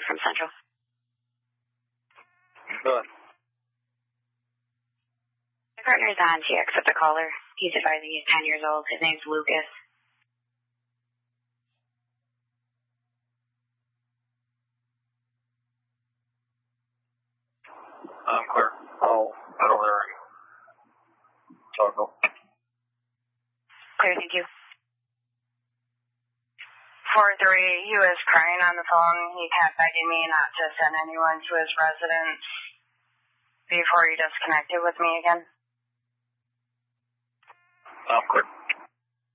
from Central. Good. My partner's on. She accepts the caller. He's advising he's 10 years old. His name's Lucas. I'm clear. I'll head over there and talk to him. Clear, thank you. 4-3, he was crying on the phone. He kept begging me not to send anyone to his residence before he disconnected with me again. I'm clear.